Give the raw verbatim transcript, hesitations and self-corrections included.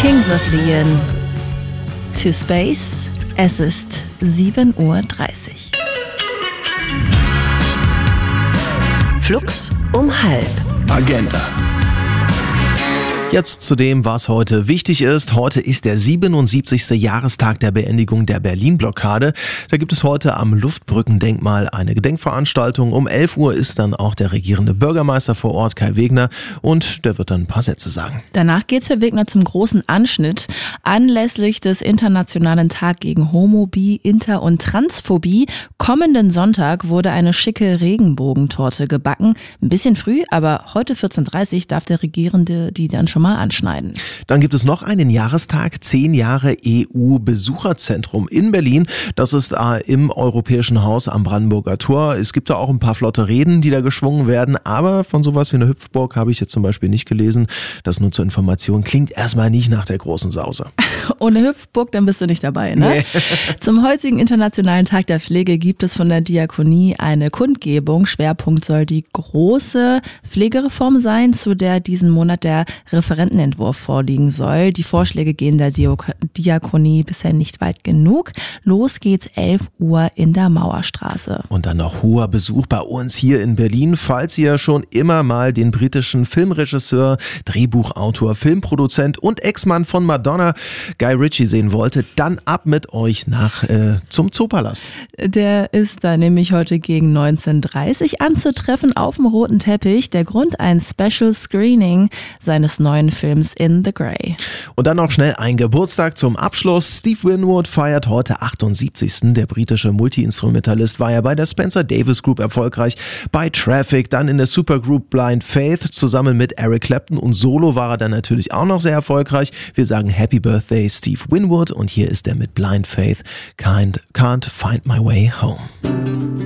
Kings of Leon. To Space. Es ist sieben Uhr dreißig. Flux um halb. Agenda. Jetzt zu dem, was heute wichtig ist. Heute ist der siebenundsiebzigste Jahrestag der Beendigung der Berlin-Blockade. Da gibt es heute am Luftbrückendenkmal eine Gedenkveranstaltung. Um elf Uhr ist dann auch der regierende Bürgermeister vor Ort, Kai Wegner, und der wird dann ein paar Sätze sagen. Danach geht's für Wegner zum großen Anschnitt. Anlässlich des Internationalen Tag gegen Homo-, Bi-, Inter- und Transphobie kommenden Sonntag wurde eine schicke Regenbogentorte gebacken. Ein bisschen früh, aber heute vierzehn Uhr dreißig darf der Regierende die dann schon mal anschneiden. Dann gibt es noch einen Jahrestag, zehn Jahre E U-Besucherzentrum in Berlin. Das ist äh, im Europäischen Haus am Brandenburger Tor. Es gibt da auch ein paar flotte Reden, die da geschwungen werden, aber von sowas wie eine Hüpfburg habe ich jetzt zum Beispiel nicht gelesen. Das nur zur Information, klingt erstmal nicht nach der großen Sause. Ohne Hüpfburg, dann bist du nicht dabei, ne? Nee. Zum heutigen Internationalen Tag der Pflege gibt es von der Diakonie eine Kundgebung. Schwerpunkt soll die große Pflegereform sein, zu der diesen Monat der Referentenentwurf vorliegen soll. Die Vorschläge gehen der Diakonie bisher nicht weit genug. Los geht's elf Uhr in der Mauerstraße. Und dann noch hoher Besuch bei uns hier in Berlin. Falls ihr schon immer mal den britischen Filmregisseur, Drehbuchautor, Filmproduzent und Ex-Mann von Madonna, Guy Ritchie, sehen wolltet, dann ab mit euch nach äh, zum Zoopalast. Der ist da nämlich heute gegen neunzehn Uhr dreißig anzutreffen auf dem roten Teppich. Der Grund, ein Special Screening seines neuen Films In the Grey. Und dann noch schnell ein Geburtstag zum Abschluss. Steve Winwood feiert heute achtundsiebzigsten Der britische Multi-Instrumentalist war ja bei der Spencer Davis Group erfolgreich, bei Traffic, dann in der Supergroup Blind Faith zusammen mit Eric Clapton, und solo war er dann natürlich auch noch sehr erfolgreich. Wir sagen Happy Birthday Steve Winwood, und hier ist er mit Blind Faith, Can't, Can't Find My Way Home.